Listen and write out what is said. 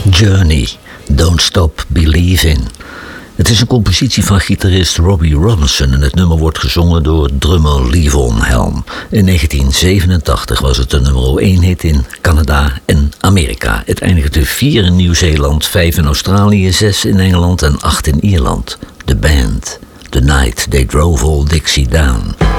Journey, Don't Stop Believin'. Het is een compositie van gitarist Robbie Robinson en het nummer wordt gezongen door drummer Levon Helm. In 1987 was het een nummer 1 hit in Canada en Amerika. Het eindigde 4 in Nieuw-Zeeland, 5 in Australië, 6 in Engeland en 8 in Ierland. The band, The Night They Drove Old Dixie Down.